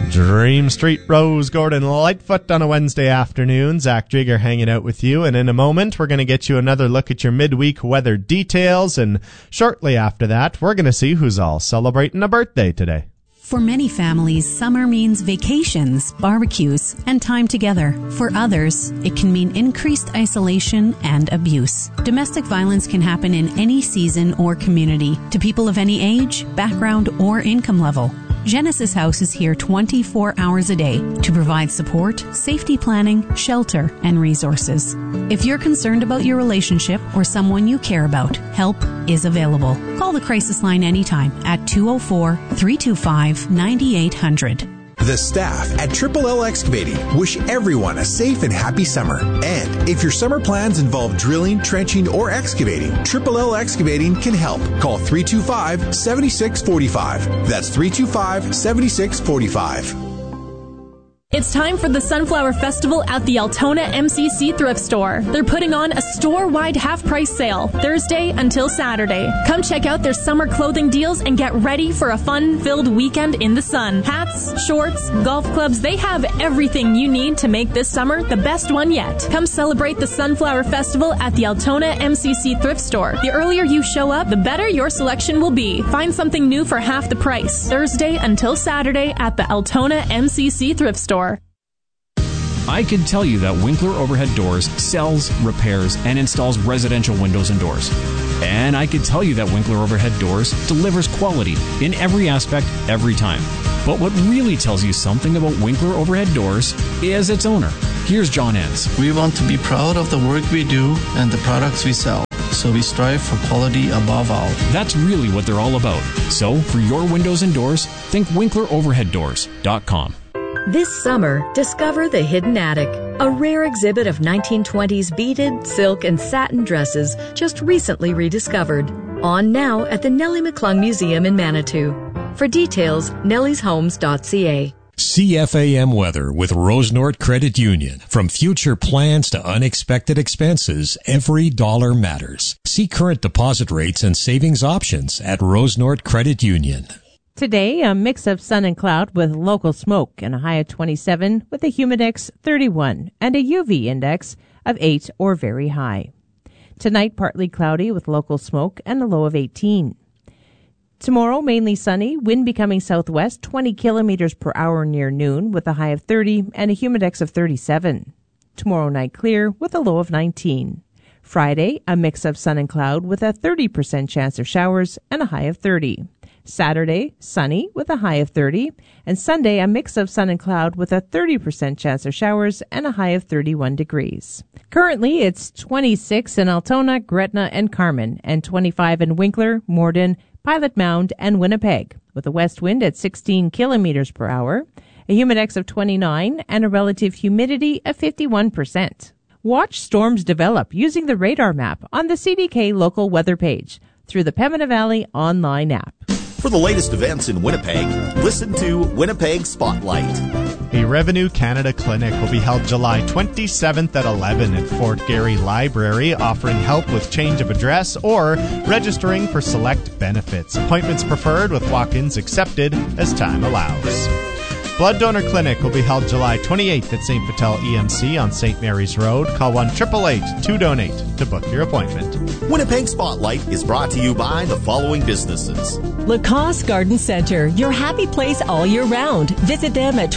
Dream Street Rose Gordon Lightfoot on a Wednesday afternoon. Zach Drieger hanging out with you, and in a moment we're going to get you another look at your midweek weather details, and shortly after that we're going to see who's all celebrating a birthday today. For many families, summer means vacations, barbecues, and time together. For others, it can mean increased isolation and abuse. Domestic violence can happen in any season or community, to people of any age, background, or income level. Genesis House is here 24 hours a day to provide support, safety planning, shelter, and resources. If you're concerned about your relationship or someone you care about, help is available. Call the crisis line anytime at 204-325-9800. The staff at Triple L Excavating wish everyone a safe and happy summer. And if your summer plans involve drilling, trenching, or excavating, Triple L Excavating can help. Call 325-7645. That's 325-7645. It's time for the Sunflower Festival at the Altona MCC Thrift Store. They're putting on a store-wide half-price sale, Thursday until Saturday. Come check out their summer clothing deals and get ready for a fun-filled weekend in the sun. Hats, shorts, golf clubs, they have everything you need to make this summer the best one yet. Come celebrate the Sunflower Festival at the Altona MCC Thrift Store. The earlier you show up, the better your selection will be. Find something new for half the price, Thursday until Saturday at the Altona MCC Thrift Store. I can tell you that Winkler Overhead Doors sells, repairs, and installs residential windows and doors. And I can tell you that Winkler Overhead Doors delivers quality in every aspect, every time. But what really tells you something about Winkler Overhead Doors is its owner. Here's John Enns. We want to be proud of the work we do and the products we sell, so we strive for quality above all. That's really what they're all about. So, for your windows and doors, think WinklerOverheadDoors.com. This summer, discover the Hidden Attic, a rare exhibit of 1920s beaded, silk, and satin dresses just recently rediscovered. On now at the Nellie McClung Museum in Manitou. For details, nellieshomes.ca. CFAM weather with Rosenort Credit Union. From future plans to unexpected expenses, every dollar matters. See current deposit rates and savings options at Rosenort Credit Union. Today, a mix of sun and cloud with local smoke and a high of 27 with a humidex 31 and a UV index of 8 or very high. Tonight, partly cloudy with local smoke and a low of 18. Tomorrow, mainly sunny, wind becoming southwest 20 kilometers per hour near noon with a high of 30 and a humidex of 37. Tomorrow night clear with a low of 19. Friday, a mix of sun and cloud with a 30% chance of showers and a high of 30. Saturday, sunny with a high of 30, and Sunday, a mix of sun and cloud with a 30% chance of showers and a high of 31 degrees. Currently, it's 26 in Altona, Gretna, and Carmen, and 25 in Winkler, Morden, Pilot Mound, and Winnipeg, with a west wind at 16 kilometers per hour, a humidex of 29, and a relative humidity of 51%. Watch storms develop using the radar map on the CDK local weather page through the Pembina Valley online app. For the latest events in Winnipeg, listen to Winnipeg Spotlight. The Revenue Canada Clinic will be held July 27th at 11 at Fort Garry Library, offering help with change of address or registering for select benefits. Appointments preferred with walk-ins accepted as time allows. Blood Donor Clinic will be held July 28th at St. Vital EMC on St. Mary's Road. Call 1-888-2DONATE to book your appointment. Winnipeg Spotlight is brought to you by the following businesses. Lacoste Garden Center, your happy place all year round. Visit them at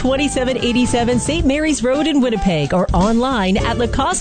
2787 St. Mary's Road in Winnipeg or online at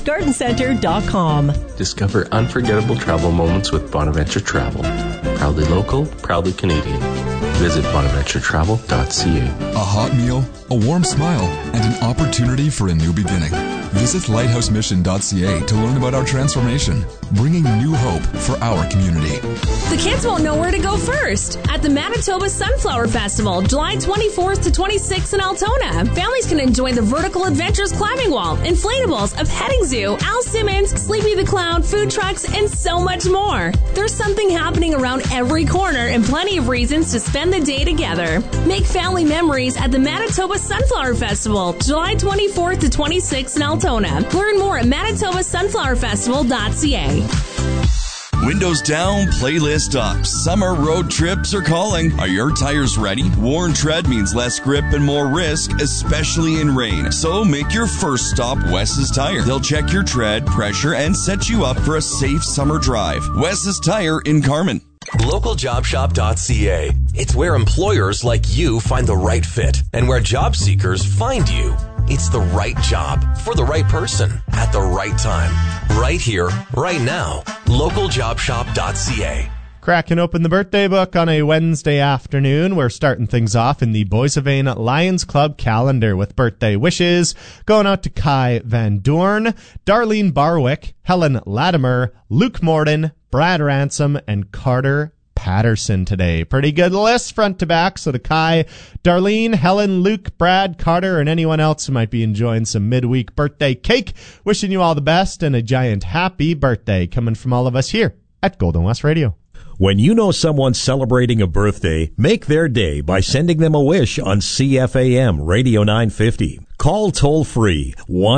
lacostegardencenter.com. Discover unforgettable travel moments with Bonaventure Travel. Proudly local, proudly Canadian. Visit bonaventuretravel.ca. A hot meal, a warm smile, and an opportunity for a new beginning. Visit lighthousemission.ca to learn about our transformation, bringing new hope for our community. The kids won't know where to go first. At the Manitoba Sunflower Festival, July 24th to 26th in Altona, families can enjoy the Vertical Adventures climbing wall, inflatables, a petting zoo, Al Simmons, Sleepy the Clown, food trucks, and so much more. There's something happening around every corner and plenty of reasons to spend the day together. Make family memories at the Manitoba Sunflower Festival, July 24th to 26th in Altona. Learn more at manitobasunflowerfestival.ca. Windows down, playlist up. Summer road trips are calling. Are your tires ready? Worn tread means less grip and more risk, especially in rain. So make your first stop Wes's Tire. They'll check your tread, pressure, and set you up for a safe summer drive. Wes's Tire in Carman. LocalJobShop.ca. It's where employers like you find the right fit and where job seekers find you. It's the right job for the right person at the right time. Right here, right now. LocalJobShop.ca. Cracking open the birthday book on a Wednesday afternoon. We're starting things off in the Boissevain Lions Club calendar with birthday wishes going out to Kai Van Doorn, Darlene Barwick, Helen Latimer, Luke Morden, Brad Ransom, and Carter Patterson today. Pretty good list front to back. So to Kai, Darlene, Helen, Luke, Brad, Carter, and anyone else who might be enjoying some midweek birthday cake, wishing you all the best and a giant happy birthday coming from all of us here at Golden West Radio. When you know someone's celebrating a birthday, make their day by sending them a wish on CFAM Radio 950. Call toll-free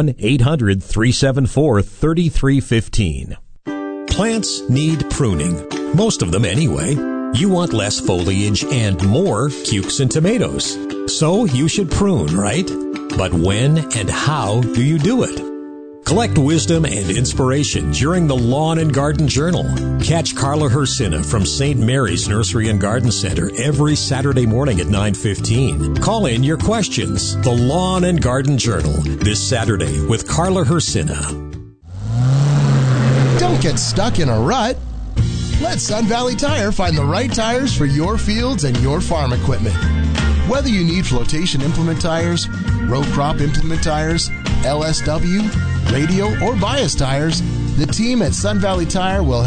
1-800-374-3315. Plants need pruning. Most of them anyway. You want less foliage and more cukes and tomatoes. So you should prune, right? But when and how do you do it? Collect wisdom and inspiration during the Lawn and Garden Journal. Catch Carla Hersina from St. Mary's Nursery and Garden Center every Saturday morning at 9:15. Call in your questions. The Lawn and Garden Journal this Saturday with Carla Hersina. Don't get stuck in a rut. Let Sun Valley Tire find the right tires for your fields and your farm equipment. Whether you need flotation implement tires, row crop implement tires, LSW, radio, or bias tires, the team at Sun Valley Tire will